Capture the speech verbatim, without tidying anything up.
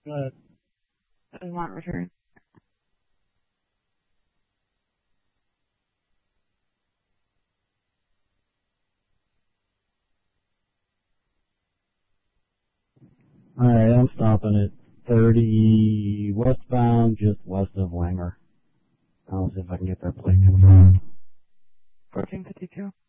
Good. Does not return. Alright, I'm stopping at thirty westbound, just west of Langer. I'll see if I can get that plate confirmed. fourteen fifty-two.